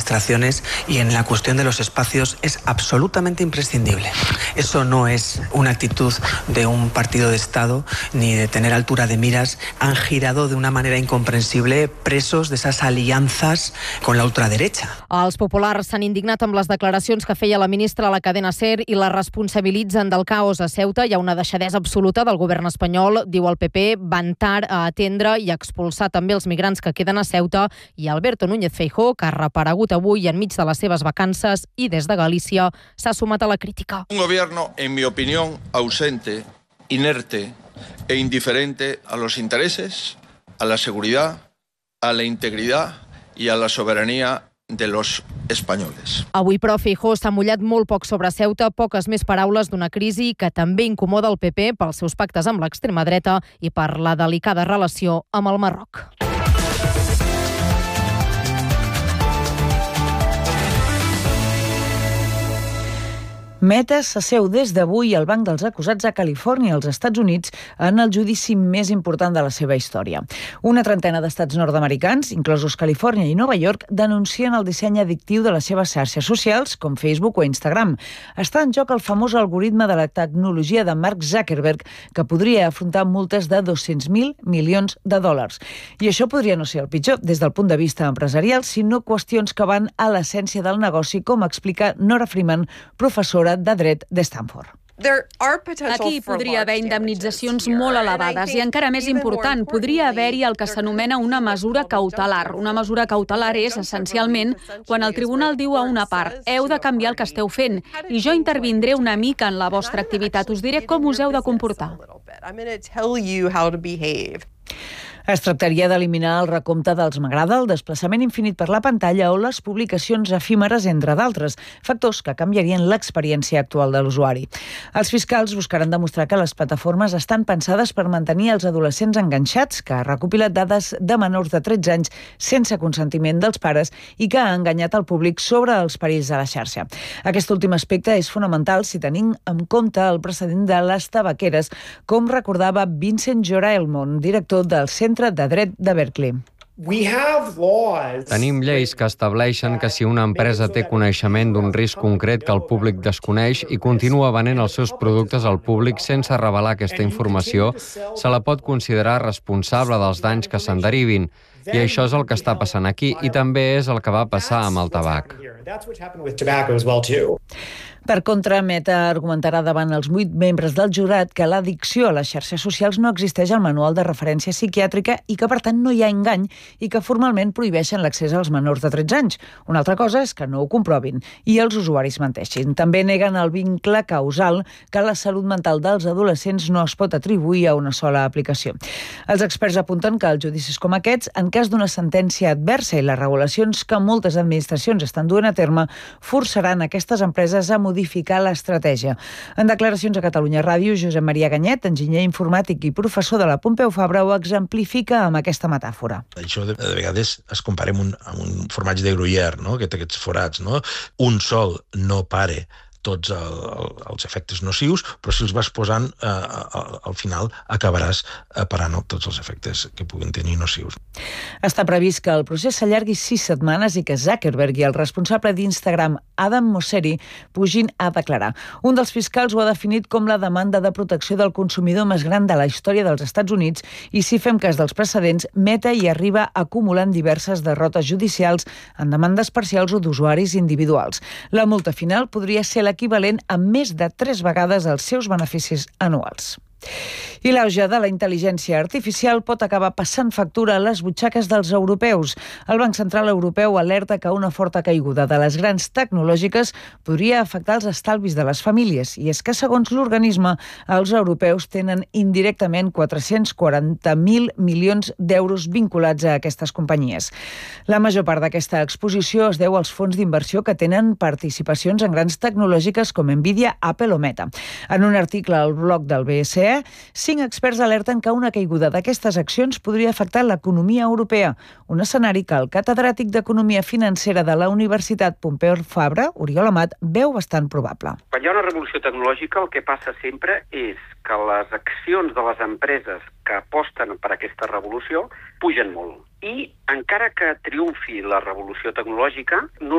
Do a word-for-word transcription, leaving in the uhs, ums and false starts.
administraciones y en la cuestión de los espacios es absolutamente imprescindible. Eso no es una actitud de un partido de Estado ni de tener altura de miras. Han girado de una manera incomprensible, presos de esas alianzas con la ultraderecha. Els populars s'han indignat amb les declaracions que feia la ministra a la cadena SER i la responsabilitzen del caos a Ceuta. Hi ha una deixadesa absoluta del govern espanyol, diu el P P, van tard a atendre i a expulsar també els migrants que queden a Ceuta, i Alberto Núñez Feijóo, que ha reaparegut avui enmig de les seves vacances i des de Galícia, s'ha sumat a la crítica. Un gobierno, en mi opinión, ausente, inerte e indiferente a los intereses, a la seguridad, a la integridad y a la soberanía de los españoles. Avui, però, Feijóo s'ha mullat molt poc sobre Ceuta, poques més paraules d'una crisi que també incomoda el P P pels seus pactes amb l'extrema dreta i per la delicada relació amb el Marroc. Meta s'asseu des d'avui al banc dels acusats a Califòrnia, als Estats Units, en el judici més important de la seva història. Una trentena d'estats nord-americans, inclosos Califòrnia i Nova York, denuncien el disseny addictiu de les seves xarxes socials, com Facebook o Instagram. Està en joc el famós algoritme de la tecnologia de Mark Zuckerberg, que podria afrontar multes de dos-cents mil milions de dòlars. I això podria no ser el pitjor des del punt de vista empresarial, sinó qüestions que van a l'essència del negoci, com explica Nora Freeman, professora de dret de Stanford. Aquí podria haver indemnitzacions molt elevades i, encara més important, podria haver-hi el que s'anomena una mesura cautelar. Una mesura cautelar és, essencialment, quan el tribunal diu a una part «heu de canviar el que esteu fent i jo intervindré una mica en la vostra activitat, us diré com us heu de comportar». Es tractaria d'eliminar el recompte dels m'agrada, el desplaçament infinit per la pantalla o les publicacions efímeres, entre d'altres, factors que canviarien l'experiència actual de l'usuari. Els fiscals buscaran demostrar que les plataformes estan pensades per mantenir els adolescents enganxats, que ha recopilat dades de menors de tretze anys sense consentiment dels pares i que ha enganyat el públic sobre els perills de la xarxa. Aquest últim aspecte és fonamental si tenim en compte el precedent de les tabaqueres, com recordava Vincent Joraelmon, director del Centre de Dret de Berkeley. Tenim lleis que estableixen que si una empresa té coneixement d'un risc concret que el públic desconeix i continua venent els seus productes al públic sense revelar aquesta informació, se la pot considerar responsable dels danys que se'n derivin. I això és el que està passant aquí i també és el que va passar amb el tabac. Per contra, Meta argumentarà davant els vuit membres del jurat que l'addicció a les xarxes socials no existeix al manual de referència psiquiàtrica i que, per tant, no hi ha engany i que formalment prohibeixen l'accés als menors de tretze anys. Una altra cosa és que no ho comprovin i els usuaris menteixin. També neguen el vincle causal que la salut mental dels adolescents no es pot atribuir a una sola aplicació. Els experts apunten que els judicis com aquests, en cas d'una sentència adversa i les regulacions que moltes administracions estan duent a terme, forçaran aquestes empreses a modificar l'estratègia. En declaracions a Catalunya Ràdio, Josep Maria Ganyet, enginyer informàtic i professor de la Pompeu Fabra, ho exemplifica amb aquesta metàfora. Això de, de vegades es compara amb un, amb un formatge de Gruyère, no? Que té aquests forats, no? Un sol no pare tots el, el, els efectes nocius, però si els vas posant, eh, al, al final acabaràs eh, parant tots els efectes que puguin tenir nocius. Està previst que el procés s'allargui sis setmanes i que Zuckerberg i el responsable d'Instagram, Adam Mosseri, pugin a declarar. Un dels fiscals ho ha definit com la demanda de protecció del consumidor més gran de la història dels Estats Units i, si fem cas dels precedents, Meta hi arriba acumulant diverses derrotes judicials en demandes parcials o d'usuaris individuals. La multa final podria ser l'equivalent a més de tres vegades els seus beneficis anuals. I l'auge de la intel·ligència artificial pot acabar passant factura a les butxaques dels europeus. El Banc Central Europeu alerta que una forta caiguda de les grans tecnològiques podria afectar els estalvis de les famílies. I és que, segons l'organisme, els europeus tenen indirectament quatre-cents quaranta mil milions d'euros vinculats a aquestes companyies. La major part d'aquesta exposició es deu als fons d'inversió que tenen participacions en grans tecnològiques com Nvidia, Apple o Meta. En un article al blog del B C E, cinc experts alerten que una caiguda d'aquestes accions podria afectar l'economia europea, un escenari que el catedràtic d'Economia Financera de la Universitat Pompeu Fabra, Oriol Amat, veu bastant probable. Quan hi ha una revolució tecnològica, el que passa sempre és que les accions de les empreses que aposten per aquesta revolució pugen molt. I encara que triomfi la revolució tecnològica,